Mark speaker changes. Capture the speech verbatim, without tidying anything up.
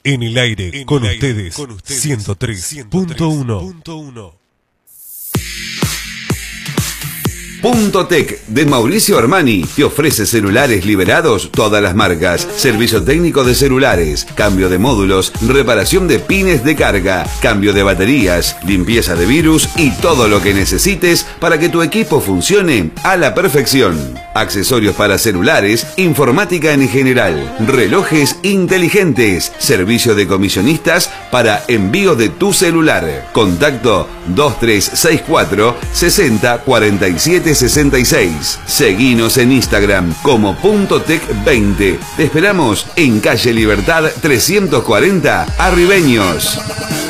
Speaker 1: En el aire, en con, el aire ustedes, con ustedes, ciento tres punto uno.
Speaker 2: Punto Tech de Mauricio Armani te ofrece celulares liberados, todas las marcas, servicio técnico de celulares, cambio de módulos, reparación de pines de carga, cambio de baterías, limpieza de virus y todo lo que necesites para que tu equipo funcione a la perfección. Accesorios para celulares, informática en general, relojes inteligentes, servicio de comisionistas para envío de tu celular. Contacto dos tres seis cuatro, sesenta, cuarenta y siete, sesenta y seis. Seguinos en Instagram como punto tech veinte. Te esperamos en calle Libertad trescientos cuarenta, Arribeños.